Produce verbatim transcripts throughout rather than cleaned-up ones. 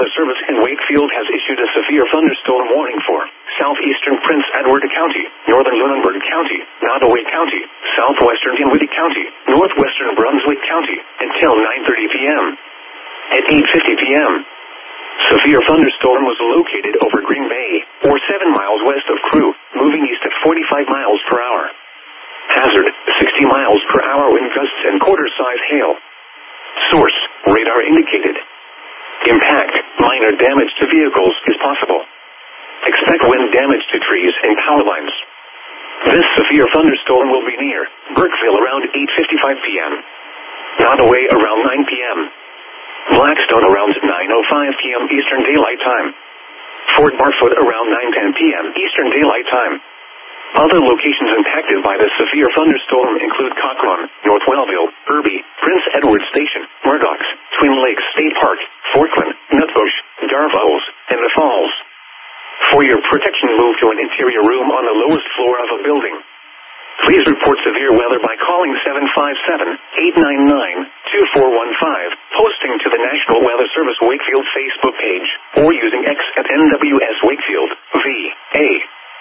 Weather Service in Wakefield has issued a severe thunderstorm warning for southeastern Prince Edward County, northern Lunenburg County, Nottoway County, southwestern Dinwiddie County, northwestern Brunswick County, until nine thirty p.m. At eight fifty p.m., severe thunderstorm was located over Green Bay, or seven miles west of Crew, moving east at forty-five miles per hour. Hazard, sixty miles per hour wind gusts and quarter-size hail. Source, radar indicated. Impact, minor damage to vehicles is possible. Expect wind damage to trees and power lines. This severe thunderstorm will be near Burkeville around eight fifty-five p.m. Nottoway around nine p.m. Blackstone around nine oh five p.m. Eastern Daylight Time. Fort Barfoot around nine ten p.m. Eastern Daylight Time. Other locations impacted by the severe thunderstorm include Cochran, North Wellville, Irby, Prince Edward Station, Murdoch's, Twin Lakes State Park, Forkland, Nutbush, Darvos, and the Falls. For your protection, move to an interior room on the lowest floor of a building. Please report severe weather by calling seven five seven, eight nine nine, two four one five, posting to the National Weather Service Wakefield Facebook page, or using X at N W S Wakefield, V A.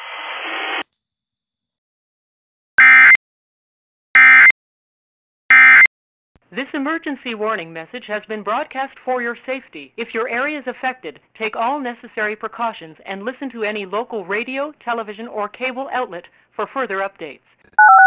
This emergency warning message has been broadcast for your safety. If your area is affected, take all necessary precautions and listen to any local radio, television, or cable outlet for further updates.